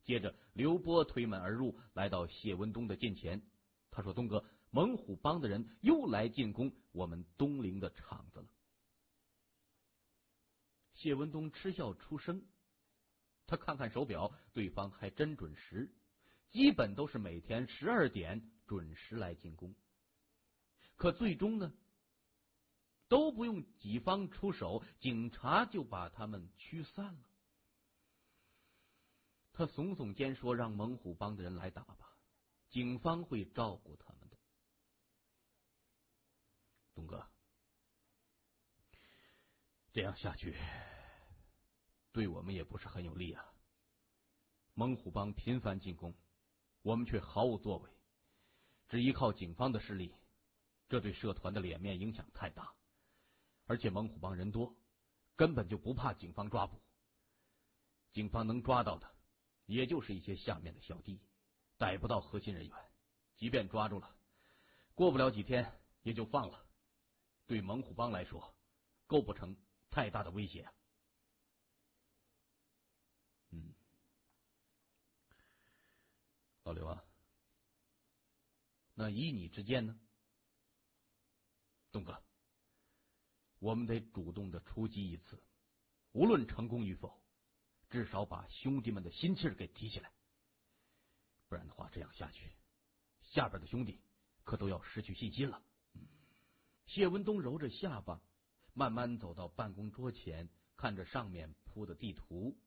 接着，刘波推门而入，来到谢文东的近前。他说：“东哥，猛虎帮的人又来进攻我们东陵的场子了。”谢文东嗤笑出声，他看看手表，对方还真准时，基本都是每天12点准时来进攻。可最终呢，都不用己方出手，警察就把他们驱散了。他耸耸肩说：“让猛虎帮的人来打吧，警方会照顾他们的。”东哥，这样下去对我们也不是很有利啊。猛虎帮频繁进攻，我们却毫无作为，只依靠警方的势力，这对社团的脸面影响太大。而且猛虎帮人多，根本就不怕警方抓捕，警方能抓到的也就是一些下面的小弟，逮不到核心人员，即便抓住了，过不了几天也就放了，对猛虎帮来说构不成太大的威胁啊。老刘啊，那依你之见呢？东哥，我们得主动的出击一次，无论成功与否，至少把兄弟们的心气儿给提起来，不然的话，这样下去，下边的兄弟可都要失去信心了。谢文东揉着下巴，慢慢走到办公桌前，看着上面铺的地图。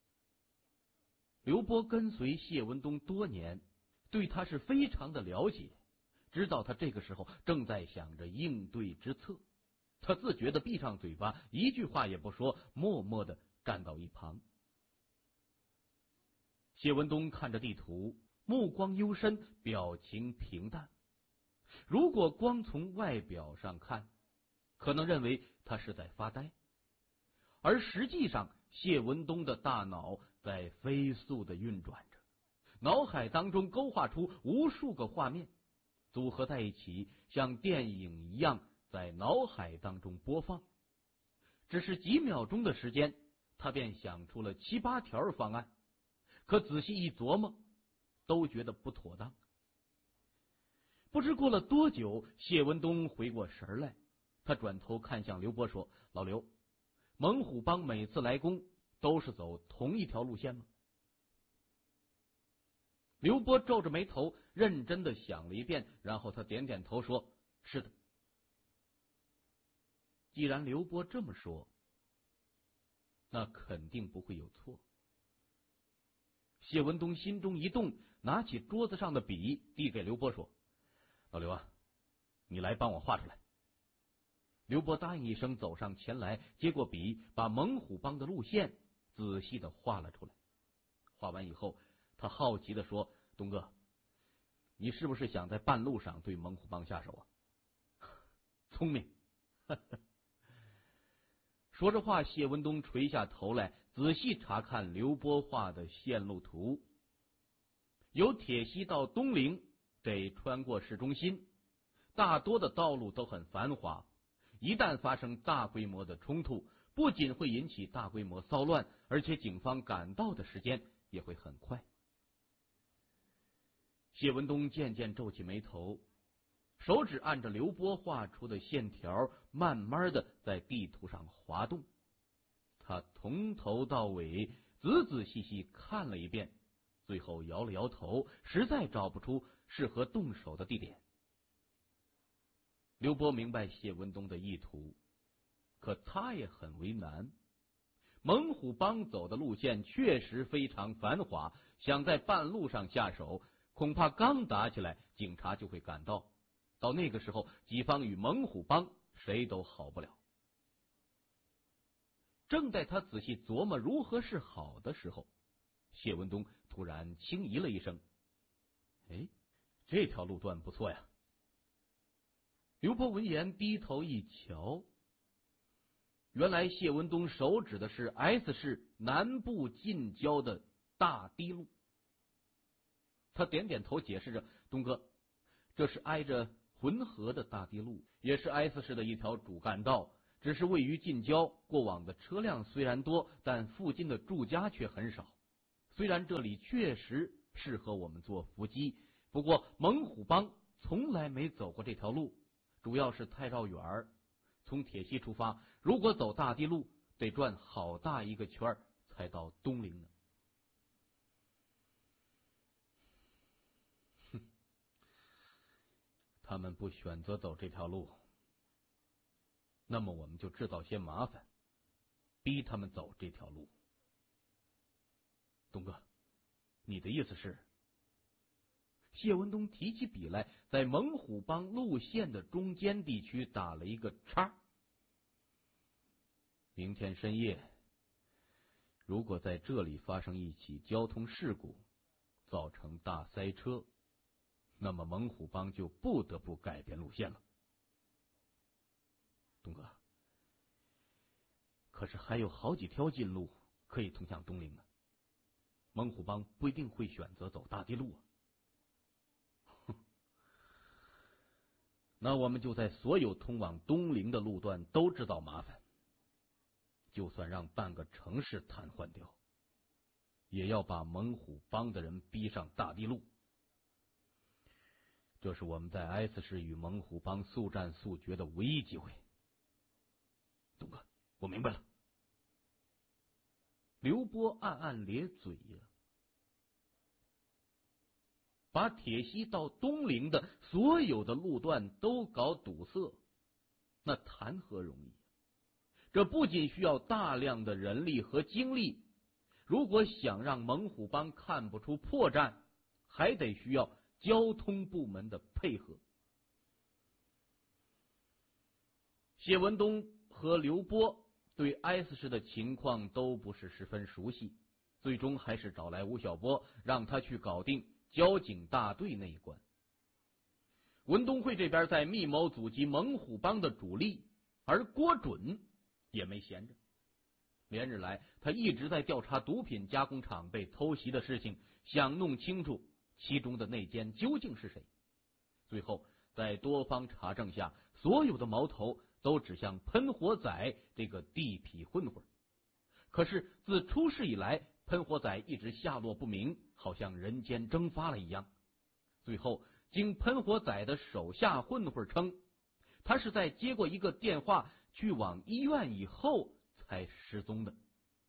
刘波跟随谢文东多年，对他是非常的了解，知道他这个时候正在想着应对之策。他自觉的闭上嘴巴，一句话也不说，默默的站到一旁。谢文东看着地图，目光幽深，表情平淡。如果光从外表上看，可能认为他是在发呆，而实际上谢文东的大脑在飞速的运转着，脑海当中勾画出无数个画面，组合在一起，像电影一样在脑海当中播放。只是几秒钟的时间，他便想出了7、8条方案，可仔细一琢磨，都觉得不妥当。不知过了多久，谢文东回过神来，他转头看向刘波说：“老刘，猛虎帮每次来攻都是走同一条路线吗？”刘波皱着眉头，认真的想了一遍，然后他点点头说：“是的。”既然刘波这么说，那肯定不会有错。谢文东心中一动，拿起桌子上的笔，递给刘波说：“老刘啊，你来帮我画出来。”刘波答应一声，走上前来，接过笔，把猛虎帮的路线仔细的画了出来。画完以后，他好奇的说：“东哥，你是不是想在半路上对猛虎帮下手啊？”聪明。说着话，谢文东垂下头来，仔细查看刘波画的线路图。由铁西到东陵得穿过市中心，大多的道路都很繁华，一旦发生大规模的冲突，不仅会引起大规模骚乱，而且警方赶到的时间也会很快。谢文东渐渐皱起眉头，手指按着刘波画出的线条，慢慢的在地图上滑动。他从头到尾仔仔细细看了一遍，最后摇了摇头，实在找不出适合动手的地点。刘波明白谢文东的意图，可他也很为难。猛虎帮走的路线确实非常繁华，想在半路上下手，恐怕刚打起来，警察就会赶到。到那个时候，己方与猛虎帮谁都好不了。正在他仔细琢磨如何是好的时候，谢文东突然轻咦了一声：“哎，这条路段不错呀。”刘波闻言低头一瞧，原来谢文东手指的是 S 市南部近郊的大堤路。他点点头解释着：“东哥，这是挨着浑河的大堤路，也是 S 市的一条主干道，只是位于近郊，过往的车辆虽然多，但附近的住家却很少， 虽然这里确实适合我们做伏击，不过猛虎帮从来没走过这条路，主要是太绕远儿。从铁西出发，如果走大地路，得转好大一个圈才到东陵呢。他们不选择走这条路，那么我们就制造些麻烦，逼他们走这条路。东哥，你的意思是？谢文东提起笔来，在猛虎帮路线的中间地区打了一个叉。明天深夜，如果在这里发生一起交通事故，造成大塞车，那么猛虎帮就不得不改变路线了。东哥，可是还有好几条近路可以通向东陵呢，猛虎帮不一定会选择走大地路啊。那我们就在所有通往东陵的路段都制造麻烦，就算让半个城市瘫痪掉，也要把猛虎帮的人逼上大地路。这是我们在 S 市与猛虎帮速战速决的唯一机会。东哥，我明白了。刘波暗暗咧嘴了。把铁西到东陵的所有的路段都搞堵塞，那谈何容易？这不仅需要大量的人力和精力，如果想让猛虎帮看不出破绽，还得需要交通部门的配合。谢文东和刘波对 S 市的情况都不是十分熟悉，最终还是找来吴晓波，让他去搞定交警大队那一关。文东会这边在密谋阻击猛虎帮的主力，而郭准也没闲着。连日来，他一直在调查毒品加工厂被偷袭的事情，想弄清楚其中的内奸究竟是谁。最后，在多方查证下，所有的矛头都指向喷火仔这个地痞混混。可是自出事以来，喷火仔一直下落不明，好像人间蒸发了一样。最后，经喷火仔的手下混混称，他是在接过一个电话去往医院以后才失踪的。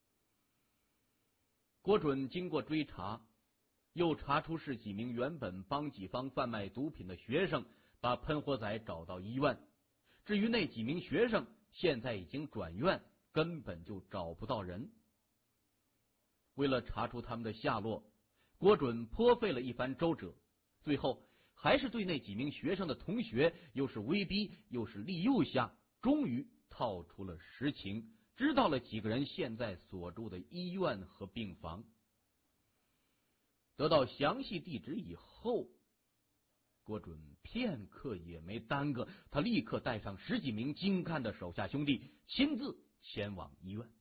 郭准经过追查，又查出是几名原本帮己方贩卖毒品的学生把喷火仔找到医院。至于那几名学生，现在已经转院，根本就找不到人。为了查出他们的下落，郭准颇费了一番周折，最后还是对那几名学生的同学又是威逼又是利诱下，终于套出了实情，知道了几个人现在所住的医院和病房。得到详细地址以后，郭准片刻也没耽搁，他立刻带上10几名精干的手下兄弟，亲自前往医院。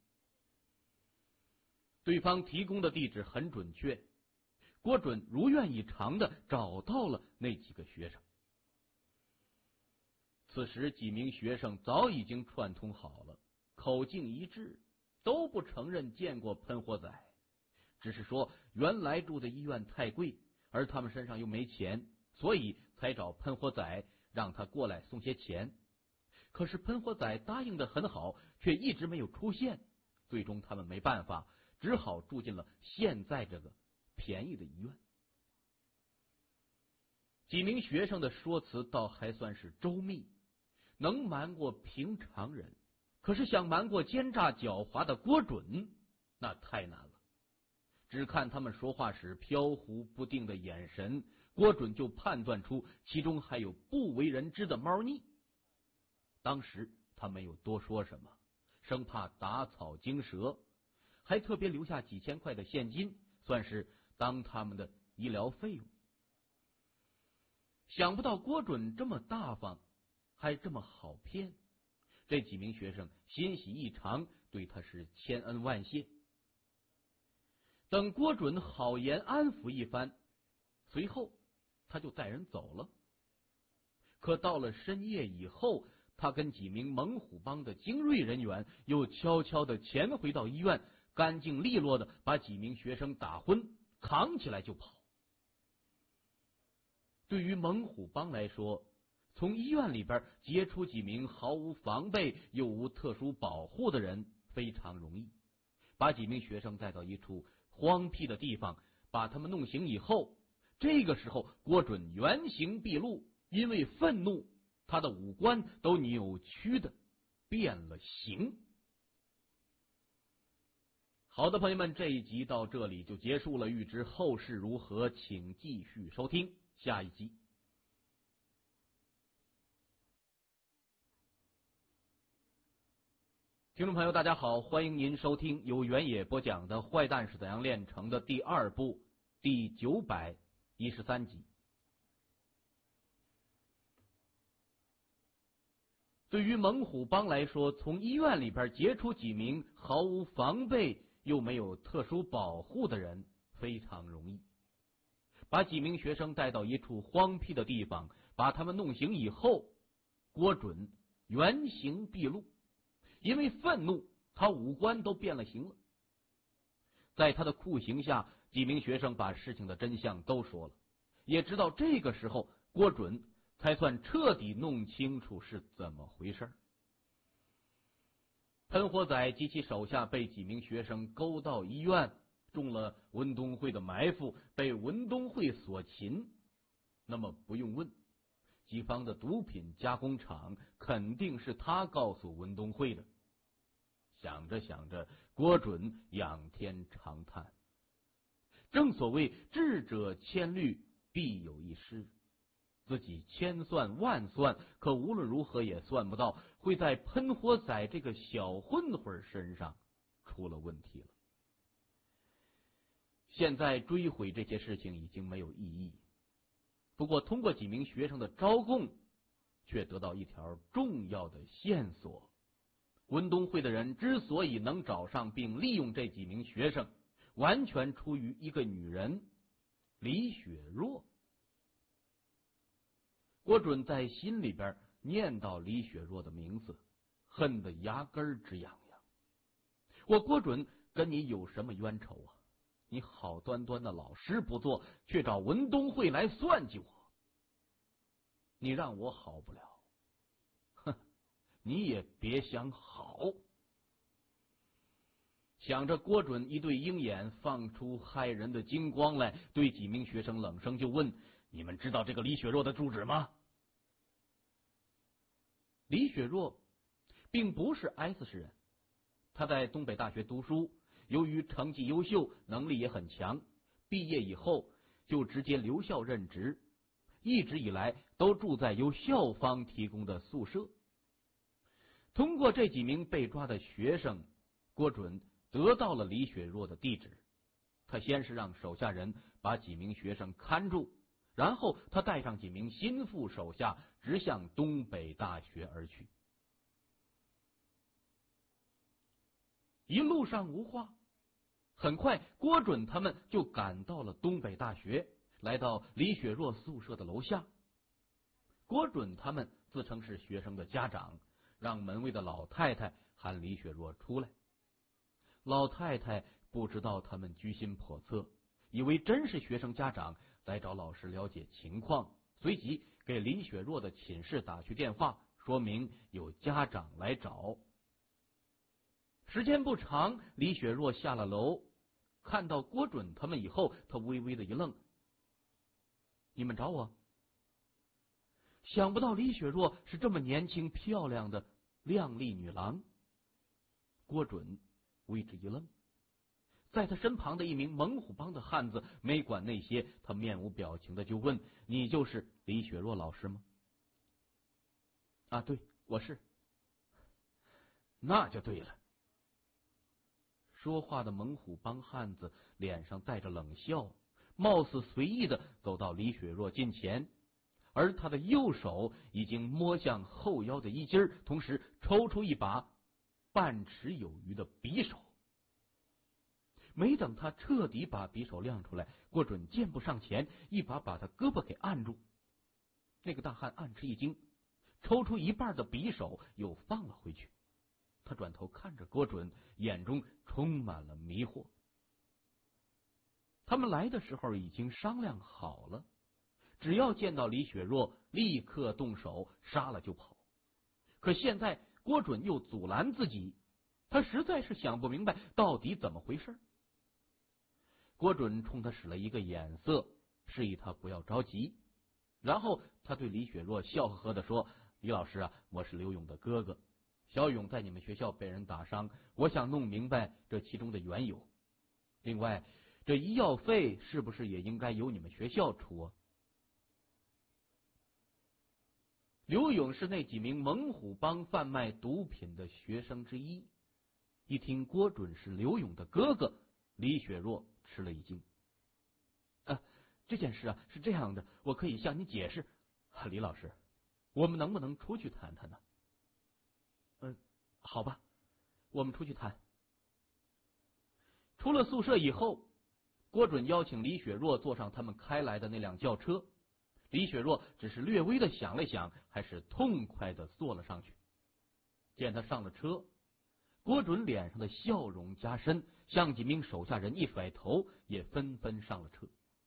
对方提供的地址很准确，郭准如愿以偿的找到了那几个学生。此时几名学生早已经串通好了，口径一致，都不承认见过喷火仔，只是说原来住的医院太贵，而他们身上又没钱，所以才找喷火仔让他过来送些钱。可是喷火仔答应的很好，却一直没有出现，最终他们没办法，只好住进了现在这个便宜的医院。几名学生的说辞倒还算是周密，能瞒过平常人，可是想瞒过奸诈狡猾的郭准，那太难了。只看他们说话时飘忽不定的眼神，郭准就判断出其中还有不为人知的猫腻。当时他没有多说什么，生怕打草惊蛇，还特别留下几千块的现金，算是当他们的医疗费用。想不到郭准这么大方，还这么好骗，这几名学生欣喜异常，对他是千恩万谢。等郭准好言安抚一番，随后他就带人走了。可到了深夜以后，他跟几名猛虎帮的精锐人员又悄悄地潜回到医院， 干净利落的把几名学生打昏，扛起来就跑。对于猛虎帮来说，从医院里边劫出几名毫无防备又无特殊保护的人非常容易，把几名学生带到一处荒僻的地方，把他们弄醒以后，这个时候郭准原形毕露，因为愤怒，他的五官都扭曲的变了形。好的，朋友们，这一集到这里就结束了，欲知后事如何，请继续收听下一集。听众朋友大家好，欢迎您收听由原野播讲的《坏蛋是怎样炼成的》第2部第913集。对于猛虎帮来说，从医院里边劫出几名毫无防备又没有特殊保护的人非常容易，把几名学生带到一处荒僻的地方，把他们弄醒以后，郭准原形毕露，因为愤怒，他五官都变了形了。在他的酷刑下，几名学生把事情的真相都说了，也直到这个时候，郭准才算彻底弄清楚是怎么回事。喷火仔及其手下被几名学生勾到医院，中了文东会的埋伏，被文东会所擒。那么不用问，己方的毒品加工厂肯定是他告诉文东会的。想着想着，郭准仰天长叹。正所谓智者千虑，必有一失。自己千算万算，可无论如何也算不到会在喷火仔这个小混混身上出了问题了。现在追悔这些事情已经没有意义，不过通过几名学生的招供，却得到一条重要的线索。文东会的人之所以能找上并利用这几名学生，完全出于一个女人李雪若。郭准在心里边念到李雪若的名字，恨得牙根直痒痒。我郭准跟你有什么冤仇啊？你好端端的老实不做，却找文东会来算计我，你让我好不了，哼，你也别想好。想着，郭准一对鹰眼放出骇人的金光来，对几名学生冷声就问：你们知道这个李雪若的住址吗？李雪若并不是 S 市人，他在东北大学读书，由于成绩优秀，能力也很强，毕业以后就直接留校任职，一直以来都住在由校方提供的宿舍。通过这几名被抓的学生，郭准得到了李雪若的地址。他先是让手下人把几名学生看住，然后他带上几名心腹手下直向东北大学而去。一路上无话，很快郭准他们就赶到了东北大学，来到李雪若宿舍的楼下。郭准他们自称是学生的家长，让门卫的老太太喊李雪若出来。老太太不知道他们居心叵测，以为真是学生家长来找老师了解情况，随即给李雪若的寝室打去电话，说明有家长来找。时间不长，李雪若下了楼，看到郭准他们以后，他微微的一愣：你们找我？想不到李雪若是这么年轻漂亮的靓丽女郎。郭准为之一愣，在他身旁的一名猛虎帮的汉子没管那些，他面无表情的就问：你就是李雪若老师吗？啊，对，我是。那就对了。说话的猛虎帮汉子脸上带着冷笑，貌似随意的走到李雪若近前，而他的右手已经摸向后腰的衣襟，同时抽出一把半尺有余的匕首。没等他彻底把匕首亮出来，郭准箭步上前，一把把他胳膊给按住。那个大汉暗吃一惊，抽出一半的匕首又放了回去。 他转头看着郭准，眼中充满了迷惑。他们来的时候已经商量好了，只要见到李雪若，立刻动手，杀了就跑。可现在郭准又阻拦自己，他实在是想不明白到底怎么回事。郭准冲他使了一个眼色，示意他不要着急，然后他对李雪若笑呵呵地说：“李老师啊，我是刘勇的哥哥，小勇在你们学校被人打伤，我想弄明白这其中的缘由。另外，这医药费是不是也应该由你们学校出啊？”刘勇是那几名猛虎帮贩卖毒品的学生之一，一听郭准是刘勇的哥哥，李雪若吃了一惊。这件事啊是这样的，我可以向你解释。李老师，我们能不能出去谈谈呢？好吧，我们出去谈。出了宿舍以后，郭准邀请李雪若坐上他们开来的那辆轿车。李雪若只是略微的想了想，还是痛快的坐了上去。见他上了车，郭准脸上的笑容加深，向几名手下人一甩头，也纷纷上了车。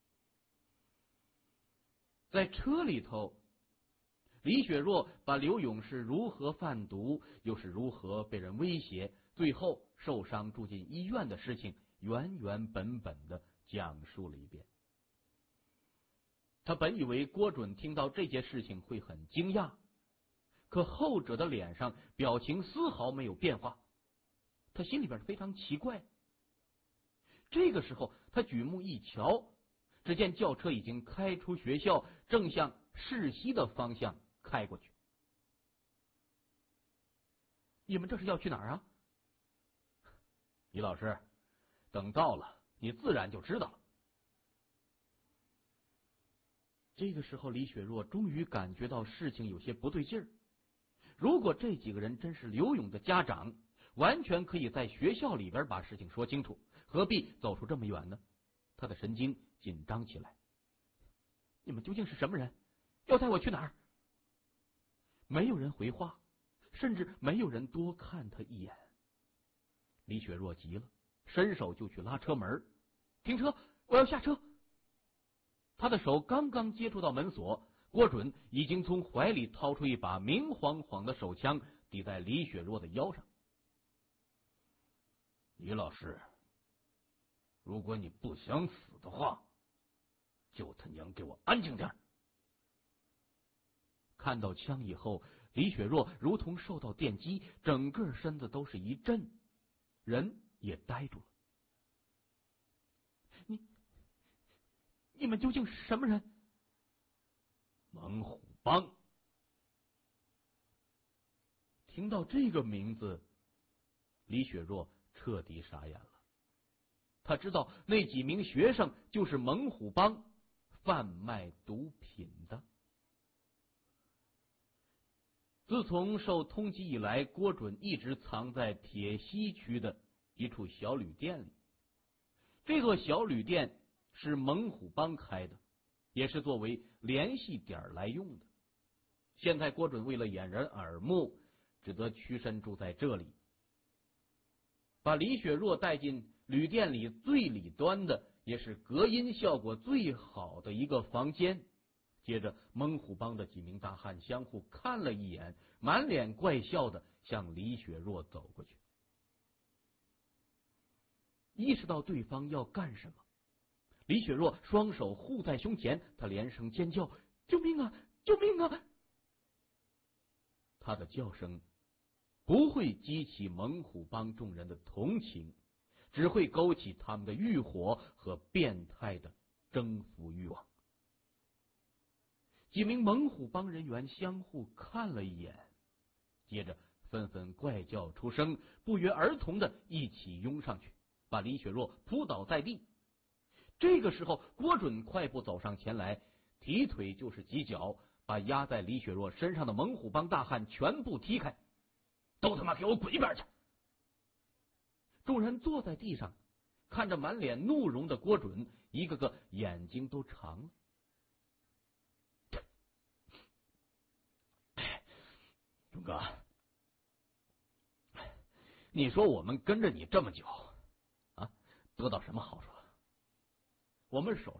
在车里头，李雪若把刘勇是如何贩毒，又是如何被人威胁，最后受伤住进医院的事情，原原本本的讲述了一遍。他本以为郭准听到这件事情会很惊讶，可后者的脸上表情丝毫没有变化。他心里边非常奇怪。这个时候，他举目一瞧，只见轿车已经开出学校，正向市西的方向开过去。你们这是要去哪儿啊？李老师，等到了，你自然就知道了。这个时候，李雪若终于感觉到事情有些不对劲儿。如果这几个人真是刘勇的家长，完全可以在学校里边把事情说清楚，何必走出这么远呢？他的神经紧张起来。你们究竟是什么人？要带我去哪儿？没有人回话，甚至没有人多看他一眼。李雪若急了，伸手就去拉车门。停车，我要下车。他的手刚刚接触到门锁，郭准已经从怀里掏出一把明晃晃的手枪，抵在李雪若的腰上。李老师，如果你不想死的话，就他娘给我安静点。看到枪以后，李雪若如同受到电击，整个身子都是一震，人也呆住了。你们究竟是什么人？猛虎帮。听到这个名字，李雪若彻底傻眼了。他知道那几名学生就是猛虎帮贩卖毒品的。自从受通缉以来，郭准一直藏在铁西区的一处小旅店里。这座小旅店是猛虎帮开的，也是作为联系点来用的。现在郭准为了掩人耳目，只得屈身住在这里，把李雪若带进旅店里最里端的，也是隔音效果最好的一个房间。接着猛虎帮的几名大汉相互看了一眼，满脸怪笑的向李雪若走过去。意识到对方要干什么，李雪若双手护在胸前，她连声尖叫：“救命啊！救命啊！”她的叫声不会激起猛虎帮众人的同情，只会勾起他们的欲火和变态的征服欲望。几名猛虎帮人员相互看了一眼，接着纷纷怪叫出声，不约而同的一起拥上去，把李雪若扑倒在地。这个时候，郭准快步走上前来，提腿就是几脚，把压在李雪若身上的猛虎帮大汉全部踢开。都他妈给我滚一边去！众人坐在地上，看着满脸怒容的郭准，一个个眼睛都长了。准哥， 你说我们跟着你这么久，啊，得到什么好处？我们手